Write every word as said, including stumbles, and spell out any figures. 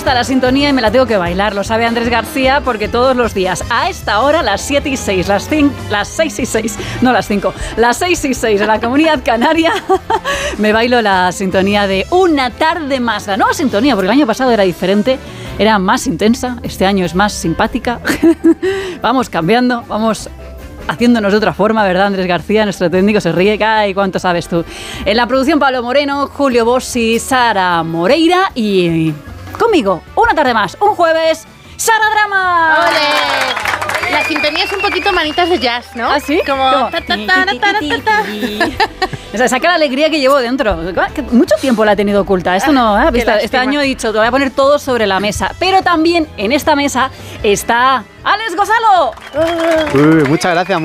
gusta la sintonía y me la tengo que bailar, lo sabe Andrés García, porque todos los días, a esta hora, las siete y seis, las, cinco, las seis y seis, no las cinco, las seis y seis de la Comunidad Canaria, me bailo la sintonía de Una tarde más. La nueva sintonía, porque el año pasado era diferente, era más intensa, este año es más simpática. Vamos cambiando, vamos haciéndonos de otra forma, ¿verdad, Andrés García? Nuestro técnico se ríe. ¡Ay, cuánto sabes tú! En la producción, Pablo Moreno, Julio Bossi, Sara Moreira y conmigo, una tarde más, un jueves, Sara Drama. ¡Ole! La sintonía es un poquito manitas de jazz, ¿no? ¿Ah, sí? Como... Ta, ta, ta, ta, ta, ta, ta. O sea, saca la alegría que llevo dentro. Mucho tiempo la he tenido oculta. Esto no, ¿eh? Este, este año he dicho, te voy a poner todo sobre la mesa. Pero también en esta mesa está Alex Gonzalo. Uh, muchas gracias.